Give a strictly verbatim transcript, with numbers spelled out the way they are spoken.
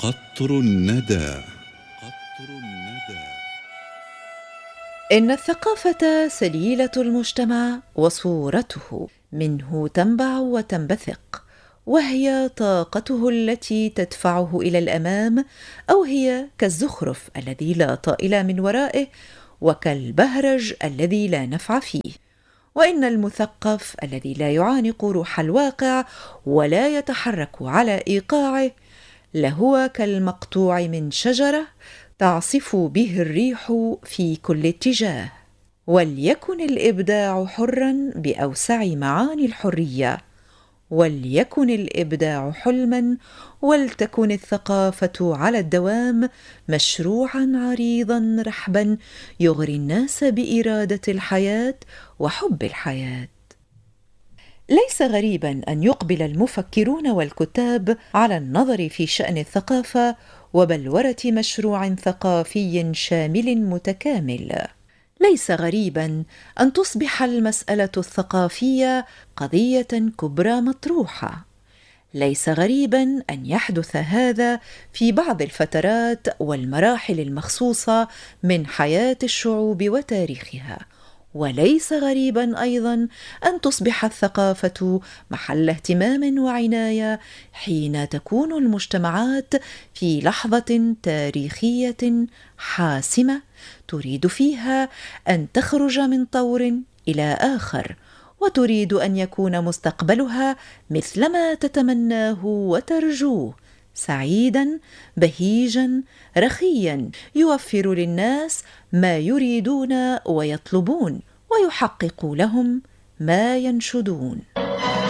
قطر الندى. قطر الندى. إن الثقافة سليلة المجتمع وصورته، منه تنبع وتنبثق، وهي طاقته التي تدفعه إلى الأمام، أو هي كالزخرف الذي لا طائل من ورائه، وكالبهرج الذي لا نفع فيه. وإن المثقف الذي لا يعانق روح الواقع ولا يتحرك على إيقاعه لهو كالمقطوع من شجرة تعصف به الريح في كل اتجاه. وليكن الإبداع حراً بأوسع معاني الحرية، وليكن الإبداع حلماً، ولتكن الثقافة على الدوام مشروعاً عريضاً رحباً يغري الناس بإرادة الحياة وحب الحياة. ليس غريباً أن يقبل المفكرون والكتاب على النظر في شأن الثقافة وبلورة مشروع ثقافي شامل متكامل. ليس غريباً أن تصبح المسألة الثقافية قضية كبرى مطروحة. ليس غريباً أن يحدث هذا في بعض الفترات والمراحل المخصوصة من حياة الشعوب وتاريخها. وليس غريباً أيضاً أن تصبح الثقافة محل اهتمام وعناية حين تكون المجتمعات في لحظة تاريخية حاسمة تريد فيها أن تخرج من طور إلى آخر، وتريد أن يكون مستقبلها مثلما تتمناه وترجوه، سعيداً بهيجاً رخياً، يوفر للناس ما يريدون ويطلبون، ويحقق لهم ما ينشدون.